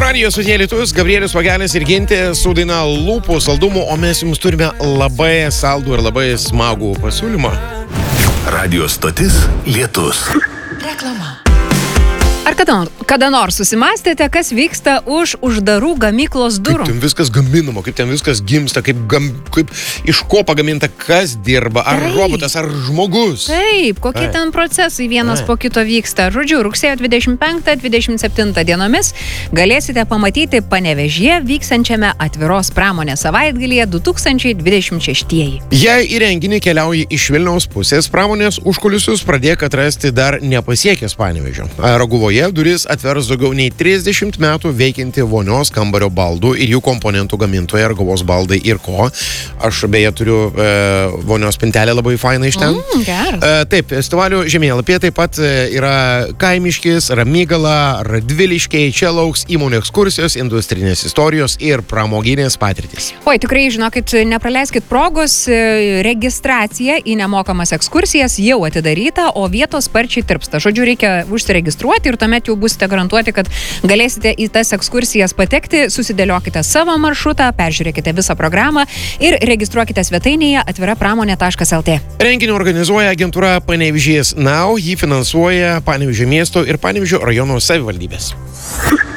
Radijo stotyje Lietuvis, Gabrielius Vagelis ir Gintė su daina Lūpų saldumų, o mes jums turime labai saldų ir labai smagų pasiūlymą. Radio stotis Lietus. Reklama. Ar kada nors susimastėte, kas vyksta už uždarų gamyklos durų? Kaip ten viskas gaminama, kaip ten viskas gimsta, kaip iš ko pagaminta, kas dirba, ar robotas, ar žmogus. Taip, kokie ten procesai vienas po kito vyksta. Žodžiu, rugsėjo 25-27 dienomis galėsite pamatyti Panevėžyje vykstančiame atviros pramonės savaitgalyje 2026. Jei į renginį keliauji iš Vilniaus pusės, pramonės užkulisius pradėk atrasti dar nepasiekęs Panevėžio. Raguvoje duris atvers daugiau nei 30 metų veikianti vonios kambario baldų ir jų komponentų gamintoja Raguvos baldai ir ko. Aš beje turiu vonios spintelę labai fainą iš ten. Taip, festivalio žemėlapyje taip pat yra Kaimiškis, Ramygala, Radviliškiai, čia lauks įmonių ekskursijos, industrinės istorijos ir pramoginės patirtys. Oi, tikrai, žinokit, nepraleiskit progos, registracija į nemokamas ekskursijas jau atidaryta, o vietos sparčiai tirpsta. Žodžiu, reikia užsiregistruoti ir tuomet jau busite garantuoti, kad galėsite į tas ekskursijas patekti, susidėliokite savo maršrutą, peržiūrėkite visą programą ir registruokite svetainėje atvirapramonė.lt. Renginį organizuoja agentūra Panevėžys Now, jį finansuoja Panevėžio miesto ir Panevėžio rajono savivaldybės.